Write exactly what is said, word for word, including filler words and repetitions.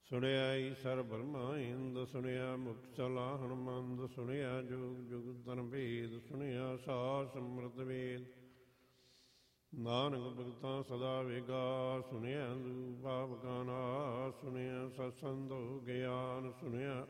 ਸੁਣਿਆ ਈਸਰ ਬ੍ਰਹਮਾ ਇੰਦ, ਸੁਣਿਆ ਮੁਖ ਚਲਾ ਹਨਮੰਦ, ਸੁਣਿਆ ਜੁਗ ਜੁਗ ਧਨ ਭੇਦ, ਸੁਣਿਆ ਸਾਸ ਅੰਮ੍ਰਿਤ ਵੇਦ। ਨਾਨਕ ਭਗਤਾਂ ਸਦਾ ਵੇਗਾ, ਸੁਣਿਆ ਦੂਪਾਪ ਕਾ ਨਾਸ, ਸੁਣਿਆ ਸਤਸੰਦੋ ਗਿਆਨ, ਸੁਣਿਆ